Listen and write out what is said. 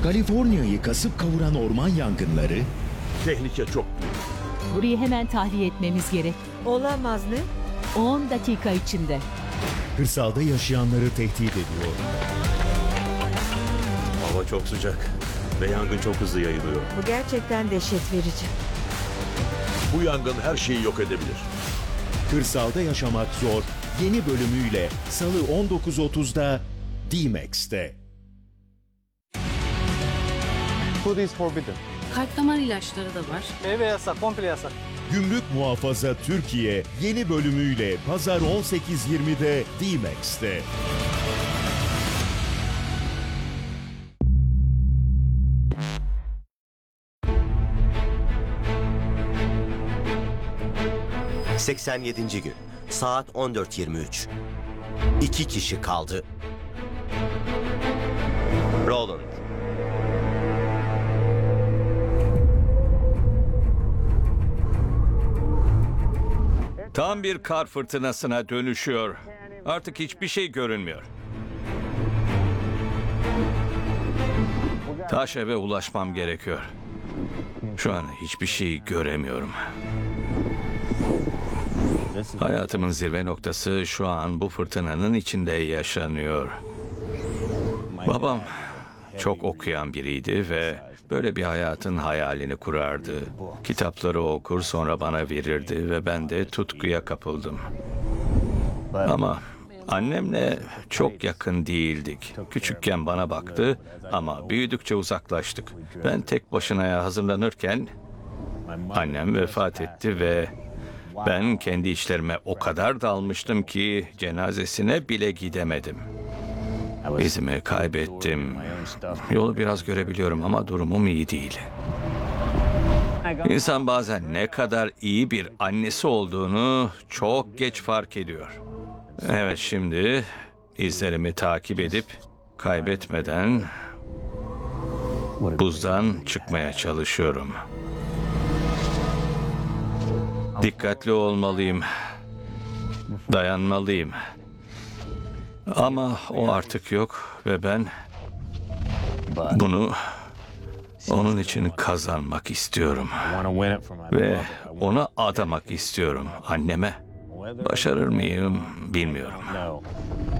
Kaliforniya'yı kasıp kavuran orman yangınları, Tehlike çok büyük. Burayı hemen tahliye etmemiz gerek. Olamaz ne? 10 dakika içinde. kırsalda yaşayanları tehdit ediyor. Hava çok sıcak ve yangın çok hızlı yayılıyor. Bu gerçekten dehşet verici. Bu yangın her şeyi yok edebilir. Kırsalda yaşamak zor yeni bölümüyle Salı 19.30'da D-Max'te. Food is forbidden. Kalp damar ilaçları da var. Meyve yasak, komple yasak. Gümrük Muhafaza Türkiye yeni bölümüyle Pazar 18.20'de D-Max'te. ...87. gün. Saat 14.23. 2 kişi kaldı. Roland. Tam bir kar fırtınasına dönüşüyor. Artık hiçbir şey görünmüyor. Taş eve ulaşmam gerekiyor. Şu an hiçbir şey göremiyorum. Hayatımın zirve noktası şu an bu fırtınanın içinde yaşanıyor. Babam çok okuyan biriydi ve böyle bir hayatın hayalini kurardı. Kitapları okur sonra bana verirdi ve ben de tutkuya kapıldım. Ama annemle çok yakın değildik. Küçükken bana baktı ama büyüdükçe uzaklaştık. Ben tek başına hazırlanırken annem vefat etti ve ben kendi işlerime o kadar dalmıştım ki cenazesine bile gidemedim. İzimi kaybettim. Yolu biraz görebiliyorum ama durumum iyi değil. İnsan bazen ne kadar iyi bir annesi olduğunu çok geç fark ediyor. Evet, şimdi izlerimi takip edip kaybetmeden buzdan çıkmaya çalışıyorum. Dikkatli olmalıyım. Dayanmalıyım. Ama o artık yok ve ben bunu onun için kazanmak istiyorum. Ve ona adamak istiyorum, anneme. Başarır mıyım bilmiyorum.